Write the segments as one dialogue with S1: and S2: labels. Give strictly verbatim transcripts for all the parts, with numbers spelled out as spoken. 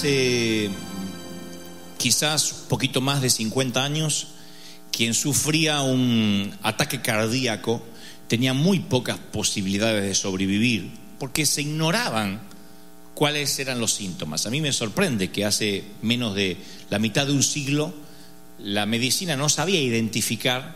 S1: Hace quizás un poquito más de cincuenta años, quien sufría un ataque cardíaco tenía muy pocas posibilidades de sobrevivir porque se ignoraban cuáles eran los síntomas. A mí me sorprende que hace menos de la mitad de un siglo la medicina no sabía identificar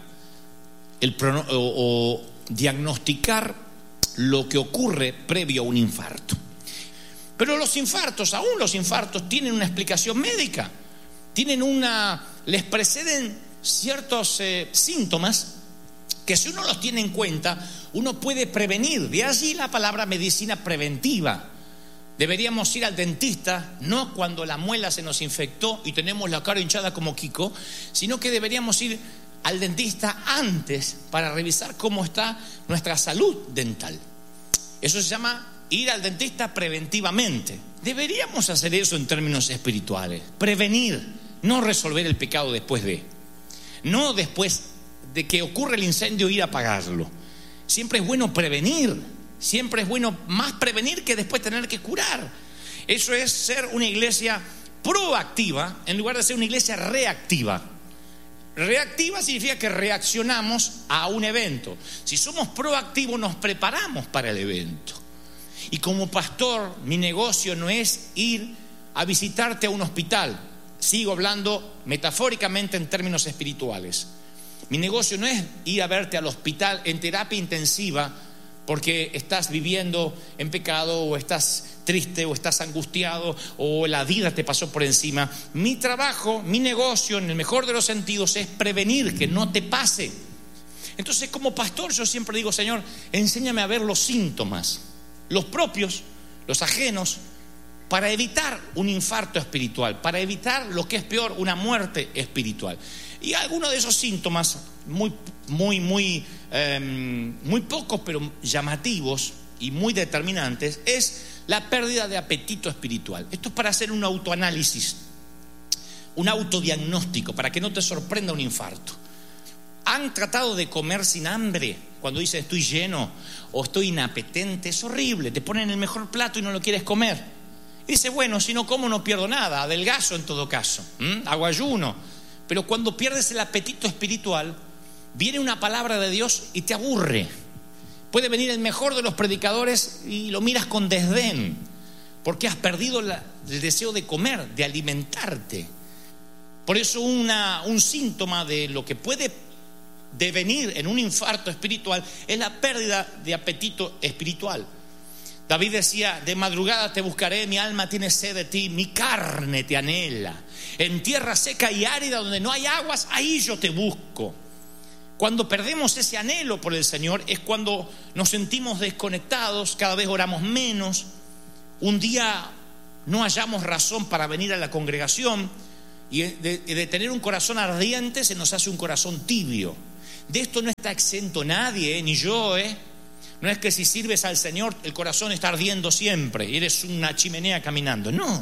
S1: el prono- o, o diagnosticar lo que ocurre previo a un infarto. Pero los infartos, aún los infartos, tienen una explicación médica, tienen una, les preceden ciertos eh, síntomas que si uno los tiene en cuenta, uno puede prevenir. De allí la palabra medicina preventiva. Deberíamos ir al dentista, no cuando la muela se nos infectó y tenemos la cara hinchada como Kiko, sino que deberíamos ir al dentista antes para revisar cómo está nuestra salud dental. Eso se llama ir al dentista preventivamente. Deberíamos hacer eso en términos espirituales. Prevenir, no resolver el pecado después de. No después de que ocurre el incendio ir a apagarlo. Siempre es bueno prevenir. Siempre es bueno más prevenir que después tener que curar. Eso es ser una iglesia proactiva en lugar de ser una iglesia reactiva. Reactiva significa que reaccionamos a un evento. Si somos proactivos, nos preparamos para el evento. Y como pastor, mi negocio no es ir a visitarte a un hospital. Sigo hablando metafóricamente en términos espirituales. Mi negocio no es ir a verte al hospital en terapia intensiva porque estás viviendo en pecado o estás triste o estás angustiado o la vida te pasó por encima. Mi trabajo, mi negocio, en el mejor de los sentidos, es prevenir que no te pase. Entonces, como pastor, yo siempre digo: Señor, enséñame a ver los síntomas, los propios, los ajenos, para evitar un infarto espiritual, para evitar lo que es peor, una muerte espiritual. Y algunos de esos síntomas, muy, muy, muy, eh, muy pocos pero llamativos y muy determinantes, es la pérdida de apetito espiritual. Esto es para hacer un autoanálisis, un autodiagnóstico, para que no te sorprenda un infarto. ¿Han tratado de comer sin hambre? Cuando dicen estoy lleno o estoy inapetente, es horrible. Te ponen el mejor plato y no lo quieres comer. Y dice, bueno, si no como no pierdo nada, adelgazo en todo caso, ¿Mm? hago ayuno. Pero cuando pierdes el apetito espiritual, viene una palabra de Dios y te aburre. Puede venir el mejor de los predicadores y lo miras con desdén, porque has perdido la, el deseo de comer, de alimentarte. Por eso una, un síntoma de lo que puede devenir en un infarto espiritual es la pérdida de apetito espiritual. David decía: de madrugada te buscaré, mi alma tiene sed de ti, mi carne te anhela. En tierra seca y árida donde no hay aguas, ahí yo te busco. Cuando perdemos ese anhelo por el Señor es cuando nos sentimos desconectados, cada vez oramos menos. Un día no hallamos razón para venir a la congregación y de, de tener un corazón ardiente se nos hace un corazón tibio. De esto no está exento nadie, ¿eh? Ni yo, ¿eh? No es que si sirves al Señor el corazón está ardiendo siempre y eres una chimenea caminando. No.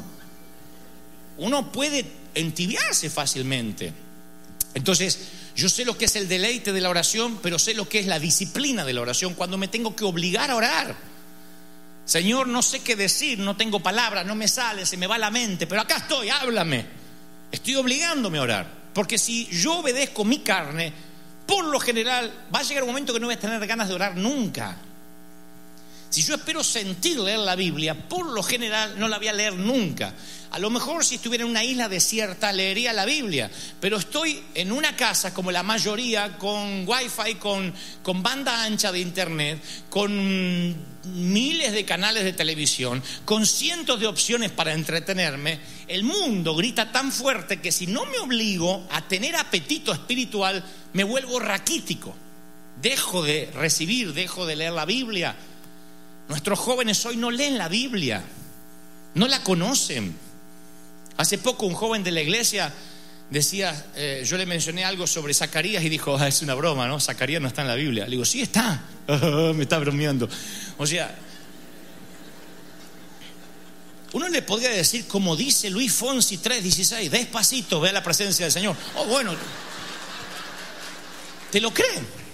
S1: Uno puede entibiarse fácilmente. Entonces, yo sé lo que es el deleite de la oración, pero sé lo que es la disciplina de la oración cuando me tengo que obligar a orar. Señor, no sé qué decir, no tengo palabras, no me sale, se me va la mente, pero acá estoy, háblame. Estoy obligándome a orar, porque si yo obedezco mi carne, por lo general va a llegar un momento que no voy a tener ganas de orar nunca. Si yo espero sentir leer la Biblia, por lo general no la voy a leer nunca. A lo mejor si estuviera en una isla desierta leería la Biblia, pero estoy en una casa como la mayoría, con wifi, con, con banda ancha de internet, con miles de canales de televisión, con cientos de opciones para entretenerme. El mundo grita tan fuerte que si no me obligo a tener apetito espiritual, me vuelvo raquítico. Dejo de recibir, dejo de leer la Biblia. Nuestros jóvenes hoy no leen la Biblia, no la conocen. Hace poco un joven de la iglesia decía, eh, yo le mencioné algo sobre Zacarías y dijo, ah, es una broma, ¿no? Zacarías no está en la Biblia. Le digo, sí está. Me está bromeando. O sea, uno le podría decir, como dice Luis Fonsi tres dieciséis, despacito, ve a la presencia del Señor. Oh, bueno, ¿te lo creen?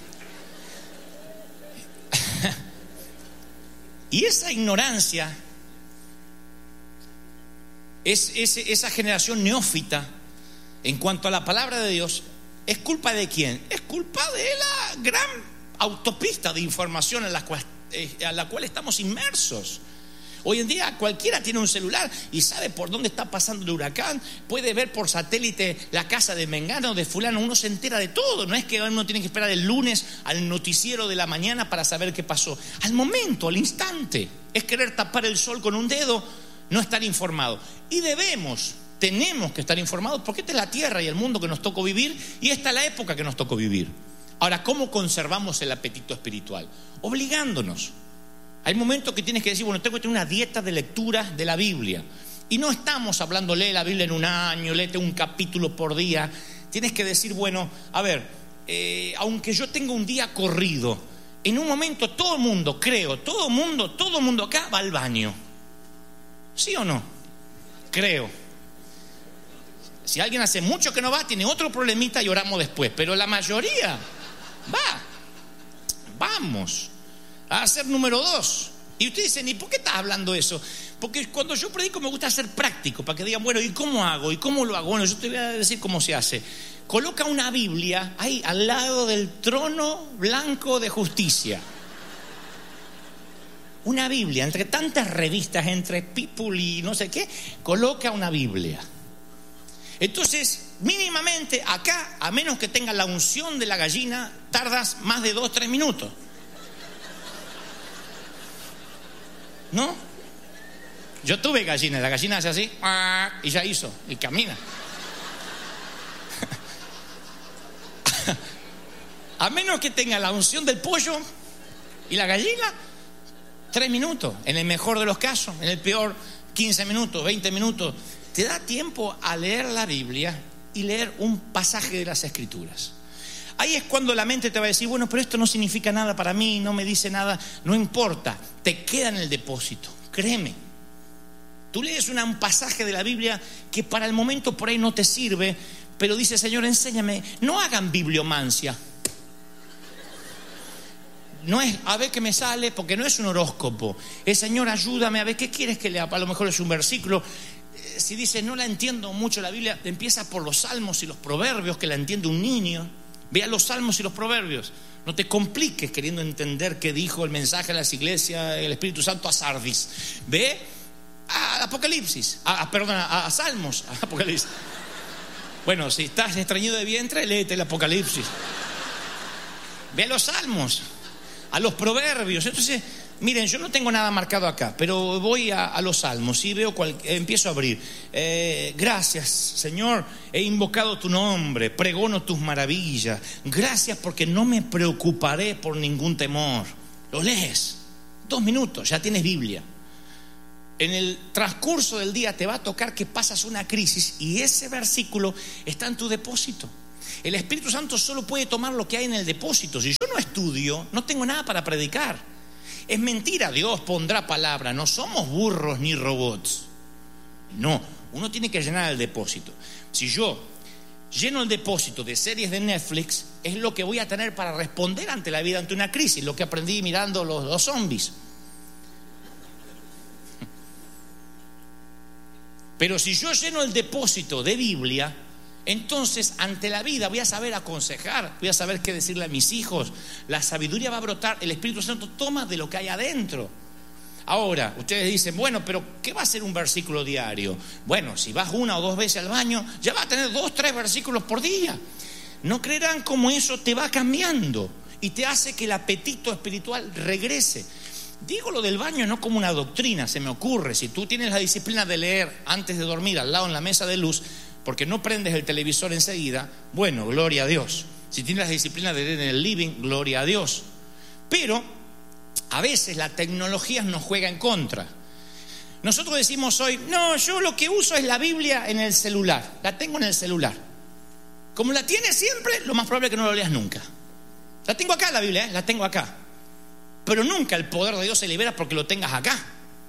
S1: Y esa ignorancia es, es, esa generación neófita en cuanto a la palabra de Dios, ¿es culpa de quién? Es culpa de la gran autopista de información en la cual, eh, a la cual estamos inmersos. Hoy en día cualquiera tiene un celular y sabe por dónde está pasando el huracán, puede ver por satélite la casa de Mengano, de fulano, uno se entera de todo. No es que uno tiene que esperar el lunes al noticiero de la mañana para saber qué pasó. Al momento, al instante. Es querer tapar el sol con un dedo, no estar informado. Y debemos, tenemos que estar informados porque esta es la tierra y el mundo que nos tocó vivir y esta es la época que nos tocó vivir. Ahora, ¿cómo conservamos el apetito espiritual? Obligándonos. Hay momentos que tienes que decir, bueno, tengo que tener una dieta de lectura de la Biblia. Y no estamos hablando, lee la Biblia en un año, léete un capítulo por día. Tienes que decir, bueno, a ver, eh, aunque yo tenga un día corrido, en un momento todo el mundo, creo, todo el mundo, todo el mundo acá va al baño. ¿Sí o no? Creo. Si alguien hace mucho que no va, tiene otro problemita y oramos después. Pero la mayoría va. Vamos a ser número dos. Y ustedes dicen, ¿y por qué estás hablando eso? Porque cuando yo predico me gusta ser práctico, para que digan, bueno, ¿y cómo hago? ¿Y cómo lo hago? Bueno, yo te voy a decir cómo se hace. Coloca una Biblia ahí al lado del trono blanco de justicia. Una Biblia, entre tantas revistas, entre People y no sé qué, coloca una Biblia. Entonces, mínimamente acá, a menos que tengas la unción de la gallina, tardas más de dos, tres minutos. ¿No? Yo tuve gallina, la gallina hace así y ya hizo, y camina. A menos que tenga la unción del pollo y la gallina, tres minutos, en el mejor de los casos, en el peor, quince minutos, veinte minutos. Te da tiempo a leer la Biblia y leer un pasaje de las Escrituras. Ahí es cuando la mente te va a decir, bueno, pero esto no significa nada para mí, no me dice nada. No importa, te queda en el depósito, créeme. Tú lees una, un pasaje de la Biblia que para el momento por ahí no te sirve, pero dice, Señor, enséñame. No hagan bibliomancia. No es a ver qué me sale, porque no es un horóscopo. Es, Señor, ayúdame a ver qué quieres que lea. A lo mejor es un versículo. Si dices, no la entiendo mucho la Biblia, empieza por los salmos y los proverbios, que la entiende un niño. Vea los salmos y los proverbios. No te compliques queriendo entender qué dijo el mensaje a las iglesias, el Espíritu Santo a Sardis. Ve a Apocalipsis, a, a, perdón, a, a Salmos, a Apocalipsis. Bueno, si estás estreñido de vientre, léete el Apocalipsis. Ve a los salmos, a los proverbios. Entonces, miren, yo no tengo nada marcado acá, pero voy a, a los salmos y veo cual, empiezo a abrir. Eh, gracias, Señor, he invocado tu nombre, pregono tus maravillas. Gracias porque no me preocuparé por ningún temor. Lo lees, dos minutos, ya tienes Biblia. En el transcurso del día te va a tocar que pasas una crisis y ese versículo está en tu depósito. El Espíritu Santo solo puede tomar lo que hay en el depósito. Si yo no estudio, no tengo nada para predicar. Es mentira, Dios pondrá palabra. No somos burros ni robots. No, uno tiene que llenar el depósito. Si yo lleno el depósito de series de Netflix, es lo que voy a tener para responder ante la vida, ante una crisis. Lo que aprendí mirando los, los zombies. Pero si yo lleno el depósito de Biblia, entonces ante la vida voy a saber aconsejar, voy a saber qué decirle a mis hijos. La sabiduría va a brotar, el Espíritu Santo toma de lo que hay adentro. Ahora, ustedes dicen, bueno, pero ¿qué va a ser un versículo diario? Bueno, si vas una o dos veces al baño, ya vas a tener dos, tres versículos por día. No creerán cómo eso te va cambiando y te hace que el apetito espiritual regrese. Digo lo del baño no como una doctrina, se me ocurre. Si tú tienes la disciplina de leer antes de dormir al lado en la mesa de luz, porque no prendes el televisor enseguida, bueno, gloria a Dios. Si tienes la disciplina de leer en el living, gloria a Dios. Pero a veces la tecnología nos juega en contra. Nosotros decimos hoy, no, yo lo que uso es la Biblia en el celular, la tengo en el celular. Como la tienes siempre, lo más probable es que no lo leas nunca. La tengo acá la Biblia, ¿eh? La tengo acá. Pero nunca el poder de Dios se libera porque lo tengas acá.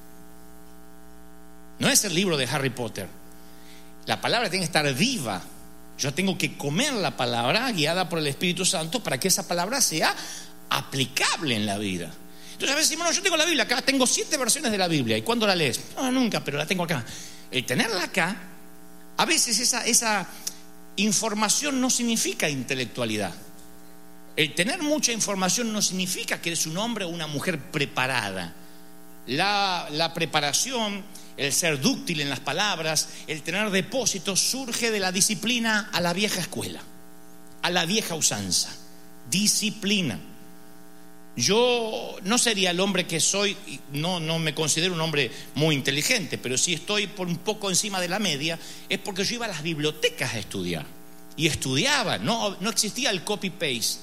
S1: No es el libro de Harry Potter. La palabra tiene que estar viva. Yo tengo que comer la palabra guiada por el Espíritu Santo para que esa palabra sea aplicable en la vida. Entonces a veces decimos, no, yo tengo la Biblia acá, tengo siete versiones de la Biblia. ¿Y cuándo la lees? No, nunca, pero la tengo acá. el tenerla acá, a veces esa, esa información no significa intelectualidad. El tener mucha información no significa que eres un hombre o una mujer preparada. La, la preparación, el ser dúctil en las palabras, el tener depósitos, surge de la disciplina a la vieja escuela, a la vieja usanza. Disciplina. Yo no sería el hombre que soy, no, no me considero un hombre muy inteligente, pero si estoy por un poco encima de la media, es porque yo iba a las bibliotecas a estudiar. Y estudiaba, no, no existía el copy-paste.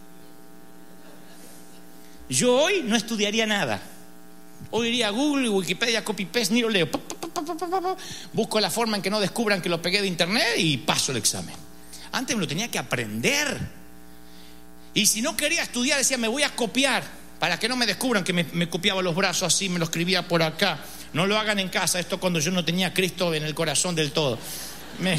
S1: Yo hoy no estudiaría nada. Hoy iría a Google, Wikipedia, copy-paste, ni lo leo. Busco la forma en que no descubran que lo pegué de internet y paso el examen. Antes me lo tenía que aprender. Y si no quería estudiar, decía, me voy a copiar, para que no me descubran que me, me copiaba los brazos así, me lo escribía por acá. No lo hagan en casa, esto cuando yo no tenía a Cristo en el corazón del todo. Me...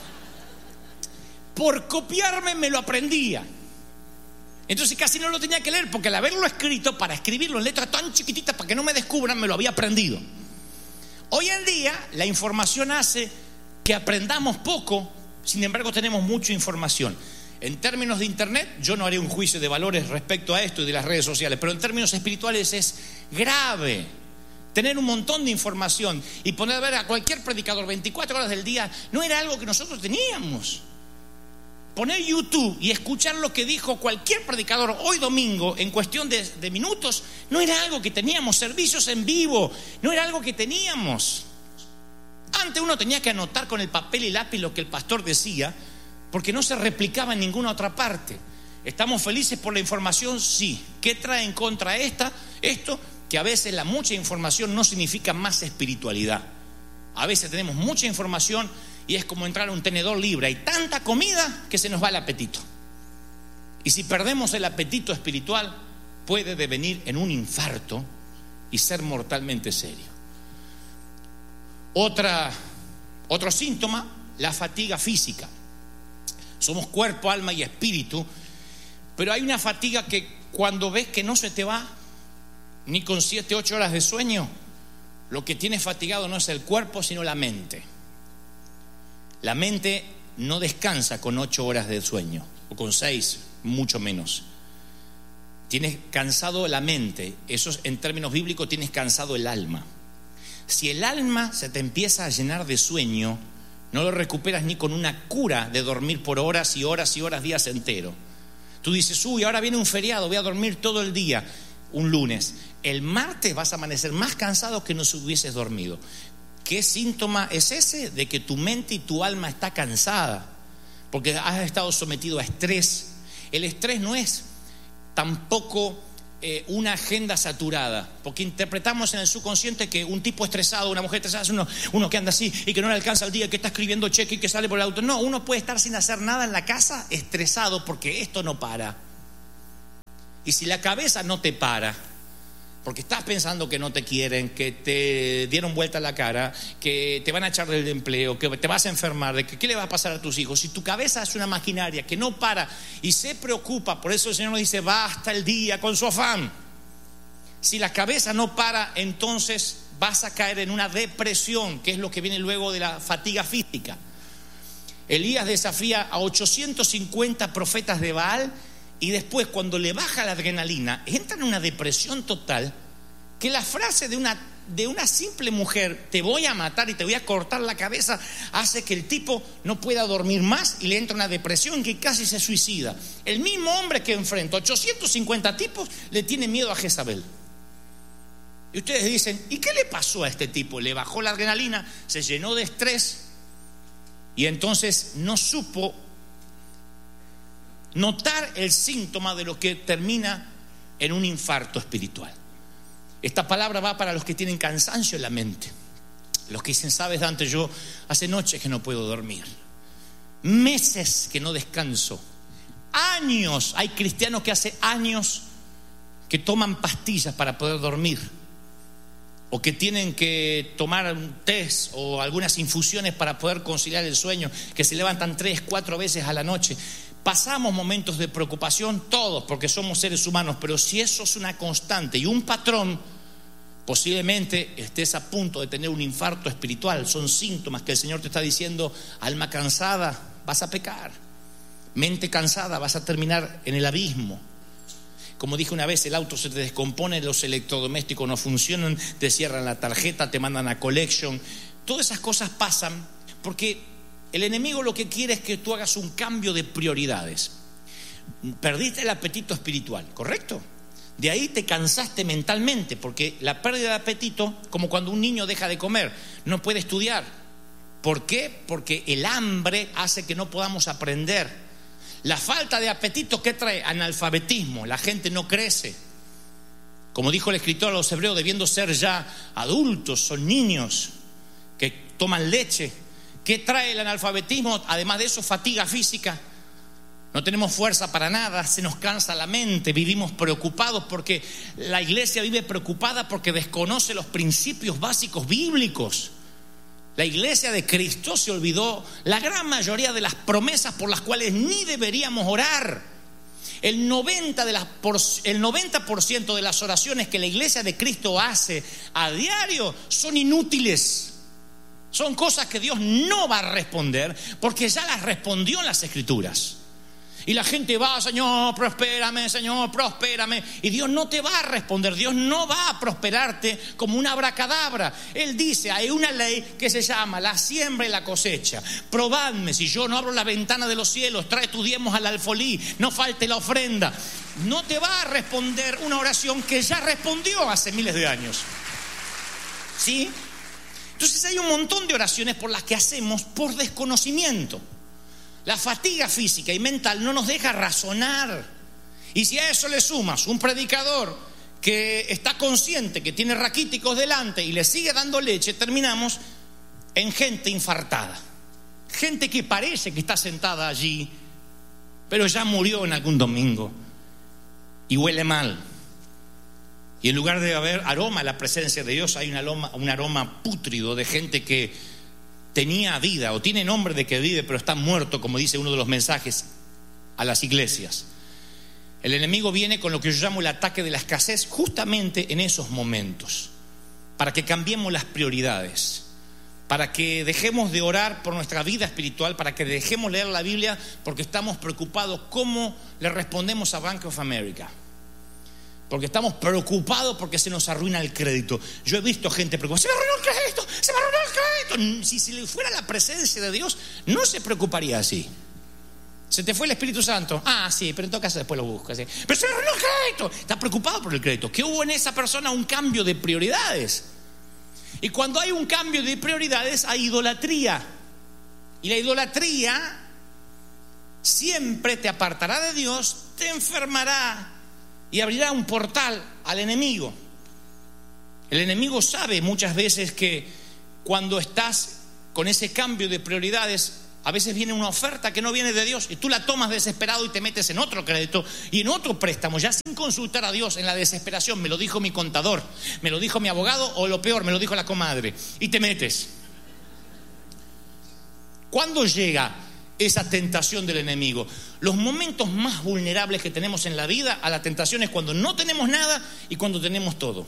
S1: Por copiarme me lo aprendía. Entonces casi no lo tenía que leer, porque al haberlo escrito, para escribirlo en letras tan chiquititas para que no me descubran, me lo había aprendido. Hoy en día la información hace que aprendamos poco, sin embargo tenemos mucha información. En términos de internet, yo no haré un juicio de valores respecto a esto y de las redes sociales, pero en términos espirituales es grave tener un montón de información y poner a ver a cualquier predicador veinticuatro horas del día. No era algo que nosotros teníamos. Poner YouTube y escuchar lo que dijo cualquier predicador hoy domingo en cuestión de, de minutos no era algo que teníamos. Servicios en vivo no era algo que teníamos. Antes uno tenía que anotar con el papel y lápiz lo que el pastor decía, porque no se replicaba en ninguna otra parte. ¿Estamos felices por la información? Sí. ¿Qué trae en contra esta? Esto, que a veces la mucha información no significa más espiritualidad. A veces tenemos mucha información y es como entrar a un tenedor libre. Hay tanta comida que se nos va el apetito. Y si perdemos el apetito espiritual, puede devenir en un infarto y ser mortalmente serio. Otra, otro síntoma, la fatiga física. Somos cuerpo, alma y espíritu, pero hay una fatiga que cuando ves que no se te va, ni con siete, ocho horas de sueño, lo que tienes fatigado no es el cuerpo, sino la mente. La mente no descansa con ocho horas de sueño, o con seis, mucho menos. Tienes cansado la mente, eso es, en términos bíblicos tienes cansado el alma. Si el alma se te empieza a llenar de sueño, no lo recuperas ni con una cura de dormir por horas y horas y horas, días enteros. Tú dices, uy, ahora viene un feriado, voy a dormir todo el día, un lunes. El martes vas a amanecer más cansado que no si hubieses dormido. ¿Qué síntoma es ese? De que tu mente y tu alma está cansada, porque has estado sometido a estrés. El estrés no es tampoco eh, una agenda saturada, porque interpretamos en el subconsciente que un tipo estresado, una mujer estresada es uno, uno que anda así y que no le alcanza el día, que está escribiendo cheque y que sale por el auto. No, uno puede estar sin hacer nada en la casa estresado porque esto no para. Y si la cabeza no te para, porque estás pensando que no te quieren, que te dieron vuelta la cara, que te van a echar del empleo, que te vas a enfermar, de que qué le va a pasar a tus hijos. Si tu cabeza es una maquinaria que no para y se preocupa, por eso el Señor nos dice, basta el día con su afán. Si la cabeza no para, entonces vas a caer en una depresión, que es lo que viene luego de la fatiga física. Elías desafía a ochocientos cincuenta profetas de Baal, y después, cuando le baja la adrenalina, entra en una depresión total, que la frase de una, de una simple mujer, te voy a matar y te voy a cortar la cabeza, hace que el tipo no pueda dormir más y le entra una depresión que casi se suicida. El mismo hombre que enfrenta ochocientos cincuenta tipos le tiene miedo a Jezabel. Y ustedes dicen, ¿y qué le pasó a este tipo? Le bajó la adrenalina, se llenó de estrés y entonces no supo notar el síntoma de lo que termina en un infarto espiritual. Esta palabra va para los que tienen cansancio en la mente, los que dicen, sabes Dante, yo hace noches que no puedo dormir, meses que no descanso, años, hay cristianos que hace años que toman pastillas para poder dormir, o que tienen que tomar un test o algunas infusiones para poder conciliar el sueño, que se levantan tres, cuatro veces a la noche. Pasamos momentos de preocupación todos porque somos seres humanos, pero si eso es una constante y un patrón, Posiblemente estés a punto de tener un infarto espiritual. Son síntomas que el Señor te está diciendo: alma cansada, vas a pecar. Mente cansada, vas a terminar en el abismo. Como dije una vez, el auto se te descompone, los electrodomésticos no funcionan, te cierran la tarjeta, te mandan a collection. Todas esas cosas pasan porque el enemigo lo que quiere es que tú hagas un cambio de prioridades. Perdiste el apetito espiritual, ¿correcto? De ahí te cansaste mentalmente, porque la pérdida de apetito, como cuando un niño deja de comer, no puede estudiar. ¿Por qué? Porque el hambre hace que no podamos aprender. La falta de apetito, ¿qué trae? Analfabetismo. La gente no crece. Como dijo el escritor a los hebreos, debiendo ser ya adultos, son niños que toman leche. ¿Qué trae el analfabetismo? Además de eso, fatiga física. No tenemos fuerza para nada, se nos cansa la mente, vivimos preocupados porque la iglesia vive preocupada porque desconoce los principios básicos bíblicos. La iglesia de Cristo se olvidó la gran mayoría de las promesas por las cuales ni deberíamos orar. El noventa, de las por, el noventa por ciento de las oraciones que la iglesia de Cristo hace a diario son inútiles. Son cosas que Dios no va a responder porque ya las respondió en las Escrituras. Y la gente va: Señor, prospérame, Señor, prospérame. Y Dios no te va a responder. Dios no va a prosperarte como una abracadabra. Él dice: hay una ley que se llama la siembra y la cosecha. Probadme, si yo no abro la ventana de los cielos, trae tus diezmos al alfolí, no falte la ofrenda. No te va a responder una oración que ya respondió hace miles de años. ¿Sí? Entonces hay un montón de oraciones por las que hacemos por desconocimiento. La fatiga física y mental no nos deja razonar. Y si a eso le sumas un predicador que está consciente que tiene raquíticos delante y le sigue dando leche, terminamos en gente infartada. Gente que parece que está sentada allí, pero ya murió en algún domingo y huele mal. Y en lugar de haber aroma a la presencia de Dios, hay un aroma, un aroma pútrido de gente que tenía vida o tiene nombre de que vive, pero está muerto, como dice uno de los mensajes a las iglesias. El enemigo viene con lo que yo llamo el ataque de la escasez justamente en esos momentos, para que cambiemos las prioridades, para que dejemos de orar por nuestra vida espiritual, para que dejemos leer la Biblia porque estamos preocupados cómo le respondemos a Bank of America. Porque estamos preocupados porque se nos arruina el crédito. Yo he visto gente preocupada: se me arruinó el crédito, se me arruinó el crédito. Si, si le fuera la presencia de Dios, no se preocuparía así. Se te fue el Espíritu Santo. Ah, sí, pero en todo caso después lo buscas, ¿sí? Pero se me arruinó el crédito. Está preocupado por el crédito. ¿Qué hubo en esa persona? Un cambio de prioridades. Y cuando hay un cambio de prioridades, hay idolatría. Y la idolatría siempre te apartará de Dios, te enfermará y abrirá un portal al enemigo. El enemigo sabe muchas veces que cuando estás con ese cambio de prioridades, a veces viene una oferta que no viene de Dios y tú la tomas desesperado y te metes en otro crédito y en otro préstamo, ya sin consultar a Dios, en la desesperación. Me lo dijo mi contador, me lo dijo mi abogado, o lo peor, me lo dijo la comadre, y te metes. ¿Cuándo llega esa tentación del enemigo? Los momentos más vulnerables que tenemos en la vida a la tentación es cuando no tenemos nada y cuando tenemos todo.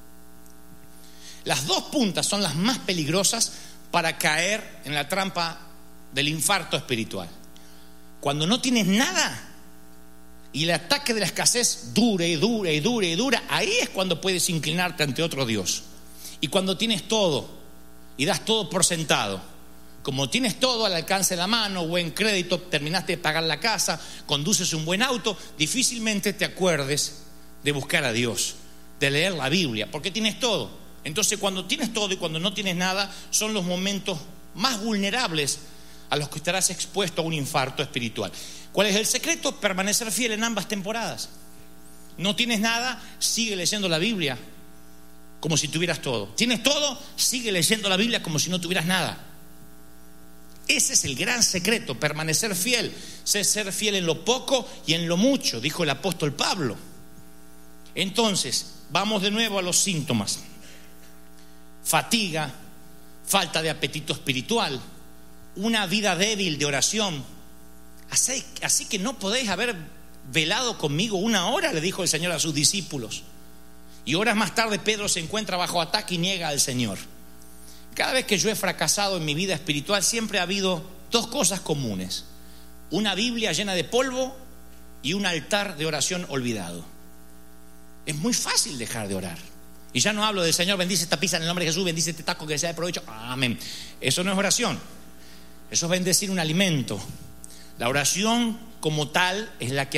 S1: Las dos puntas son las más peligrosas para caer en la trampa del infarto espiritual. Cuando no tienes nada y el ataque de la escasez dura y dura y dura y dura, ahí es cuando puedes inclinarte ante otro Dios. Y cuando tienes todo y das todo por sentado, como tienes todo al alcance de la mano, buen crédito, terminaste de pagar la casa, conduces un buen auto, difícilmente te acuerdes de buscar a Dios, de leer la Biblia, porque tienes todo. Entonces, cuando tienes todo y cuando no tienes nada, son los momentos más vulnerables a los que estarás expuesto a un infarto espiritual. ¿Cuál es el secreto? Permanecer fiel en ambas temporadas. No tienes nada, sigue leyendo la Biblia como si tuvieras todo. Tienes todo, sigue leyendo la Biblia como si no tuvieras nada. Ese es el gran secreto, permanecer fiel, ser fiel en lo poco y en lo mucho, dijo el apóstol Pablo. Entonces, vamos de nuevo a los síntomas: fatiga, falta de apetito espiritual, una vida débil de oración. Así, así que no podéis haber velado conmigo una hora, le dijo el Señor a sus discípulos. Y horas más tarde Pedro se encuentra bajo ataque y niega al Señor. Cada vez que yo he fracasado en mi vida espiritual, siempre ha habido dos cosas comunes: una Biblia llena de polvo y un altar de oración olvidado. Es muy fácil dejar de orar. Y ya no hablo del Señor, bendice esta pizza en el nombre de Jesús, bendice este taco que sea de provecho, amén. Eso no es oración. Eso es bendecir un alimento. La oración como tal es la que